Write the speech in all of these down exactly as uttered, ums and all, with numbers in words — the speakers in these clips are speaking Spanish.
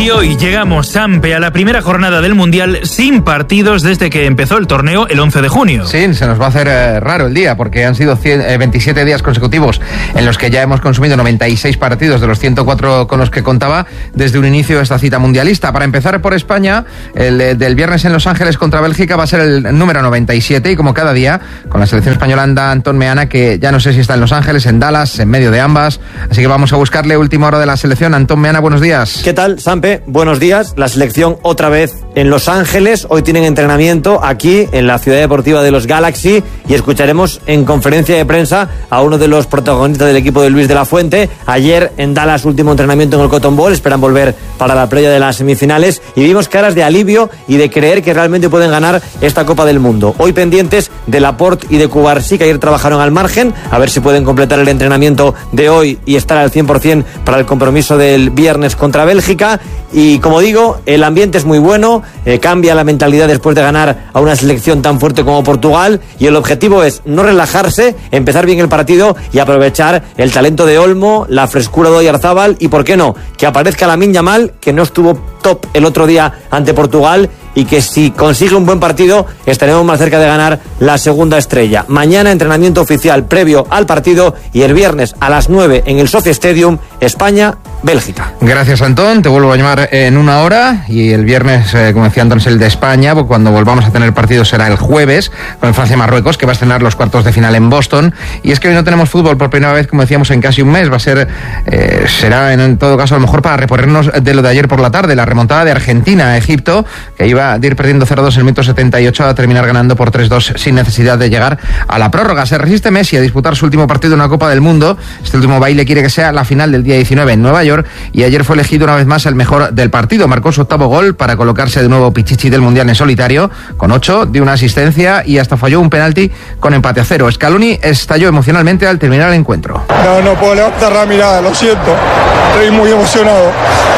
Y hoy llegamos, Sampe, a la primera jornada del Mundial sin partidos desde que empezó el torneo el once de junio. Sí, se nos va a hacer eh, raro el día porque han sido cien, eh, veintisiete días consecutivos en los que ya hemos consumido noventa y seis partidos de los ciento cuatro con los que contaba desde un inicio de esta cita mundialista. Para empezar por España, el eh, del viernes en Los Ángeles contra Bélgica va a ser el número noventa y siete y como cada día con la selección española anda Antón Meana, que ya no sé si está en Los Ángeles, en Dallas, en medio de ambas, así que vamos a buscarle última hora de la selección. Antón Meana, buenos días. ¿Qué tal, Sampe? Buenos días. La selección otra vez en Los Ángeles. Hoy tienen entrenamiento aquí en la ciudad deportiva de los Galaxy y escucharemos en conferencia de prensa a uno de los protagonistas del equipo de Luis de la Fuente. Ayer en Dallas, último entrenamiento en el Cotton Bowl. Esperan volver para la previa de las semifinales y vimos caras de alivio y de creer que realmente pueden ganar esta Copa del Mundo. Hoy pendientes de Laporte y de Cubarsí, que ayer trabajaron al margen, a ver si pueden completar el entrenamiento de hoy y estar al cien por ciento para el compromiso del viernes contra Bélgica. Y como digo, el ambiente es muy bueno, eh, cambia la mentalidad después de ganar a una selección tan fuerte como Portugal, y el objetivo es no relajarse, empezar bien el partido y aprovechar el talento de Olmo, la frescura de Oyarzábal y, por qué no, que aparezca Lamine Yamal, que no estuvo top el otro día ante Portugal, y que si consigue un buen partido estaremos más cerca de ganar la segunda estrella. Mañana entrenamiento oficial previo al partido y el viernes a las nueve en el Sophie Stadium, España-Bélgica. Gracias, Antón, te vuelvo a llamar en una hora y el viernes, eh, como decía Antón, es el de España, porque cuando volvamos a tener partido será el jueves con Francia-Marruecos, que va a estrenar los cuartos de final en Boston. Y es que hoy no tenemos fútbol por primera vez, como decíamos, en casi un mes. Va a ser, eh, será en, en todo caso a lo mejor para reponernos de lo de ayer por la tarde, la remontada de Argentina a Egipto, que iba de ir perdiendo cero dos en el minuto setenta y ocho a terminar ganando por tres dos sin necesidad de llegar a la prórroga. Se resiste Messi a disputar su último partido en una Copa del Mundo. Este último baile quiere que sea la final del día diecinueve en Nueva York, y ayer fue elegido una vez más el mejor del partido. Marcó su octavo gol para colocarse de nuevo pichichi del Mundial en solitario, con ocho, dio una asistencia y hasta falló un penalti con empate a cero. Scaloni estalló emocionalmente al terminar el encuentro. No, no puedo levantar la mirada, lo siento. Estoy muy emocionado.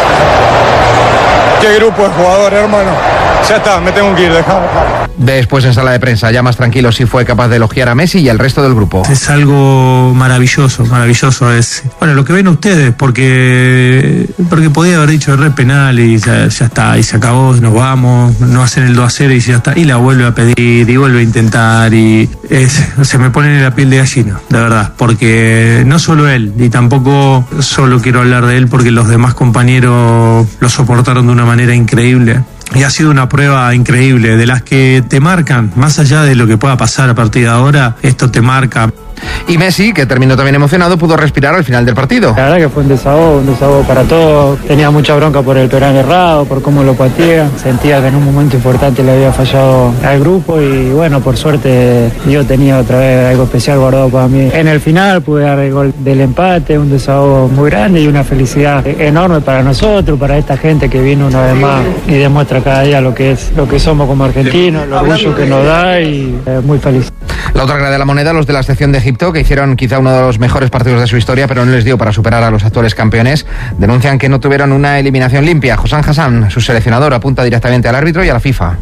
Qué grupo de jugadores, hermano. Ya está, me tengo que ir, dejad. Después, en sala de prensa, ya más tranquilo, sí fue capaz de elogiar a Messi y al resto del grupo. Es algo maravilloso, maravilloso. Es, bueno, lo que ven ustedes, porque porque podía haber dicho re penal y ya, ya está, y se acabó, nos vamos, no hacen el dos a cero y ya está, y la vuelve a pedir y vuelve a intentar, y es, se me pone en la piel de gallina, de verdad, porque no solo él, y tampoco solo quiero hablar de él, porque los demás compañeros lo soportaron de una manera increíble. Y ha sido una prueba increíble, de las que te marcan, más allá de lo que pueda pasar a partir de ahora, esto te marca. Y Messi, que terminó también emocionado, pudo respirar al final del partido. La verdad que fue un desahogo, un desahogo para todos. Tenía mucha bronca por el penal errado, por cómo lo patea. Sentía que en un momento importante le había fallado al grupo y bueno, por suerte yo tenía otra vez algo especial guardado para mí. En el final pude dar el gol del empate, un desahogo muy grande y una felicidad enorme para nosotros, para esta gente que viene una vez más y demuestra cada día lo que es, lo que somos como argentinos, el orgullo que nos da, y eh, muy feliz. La otra cara de la moneda, los de la sección de Egipto, que hicieron quizá uno de los mejores partidos de su historia, pero no les dio para superar a los actuales campeones, denuncian que no tuvieron una eliminación limpia. Hossam Hassan, su seleccionador, apunta directamente al árbitro y a la FIFA.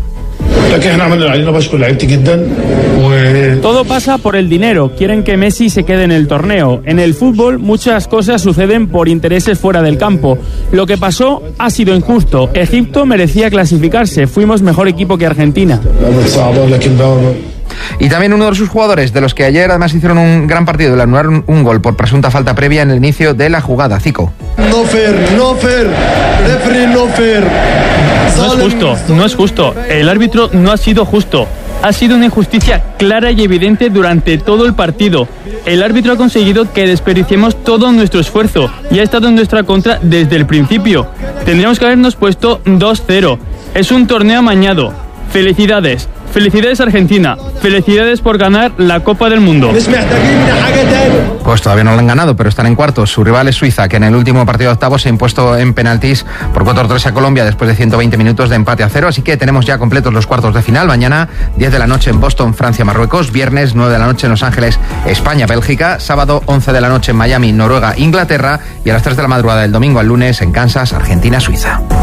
Todo pasa por el dinero. Quieren que Messi se quede en el torneo. En el fútbol muchas cosas suceden por intereses fuera del campo. Lo que pasó ha sido injusto. Egipto merecía clasificarse. Fuimos mejor equipo que Argentina. Y también uno de sus jugadores, de los que ayer además hicieron un gran partido, le anularon un gol por presunta falta previa en el inicio de la jugada. Zico. No fair, no fair, referee no fair. No es justo, no es justo. El árbitro no ha sido justo. Ha sido una injusticia clara y evidente durante todo el partido. El árbitro ha conseguido que desperdiciemos todo nuestro esfuerzo y ha estado en nuestra contra desde el principio. Tendríamos que habernos puesto dos cero. Es un torneo amañado. Felicidades. Felicidades Argentina, felicidades por ganar la Copa del Mundo. Pues todavía no lo han ganado, pero están en cuartos. Su rival es Suiza, que en el último partido de octavos se ha impuesto en penaltis por cuatro tres a Colombia después de ciento veinte minutos de empate a cero. Así que tenemos ya completos los cuartos de final. Mañana diez de la noche en Boston, Francia, Marruecos. Viernes nueve de la noche en Los Ángeles, España, Bélgica. Sábado once de la noche en Miami, Noruega, Inglaterra. Y a las tres de la madrugada del domingo al lunes en Kansas, Argentina, Suiza.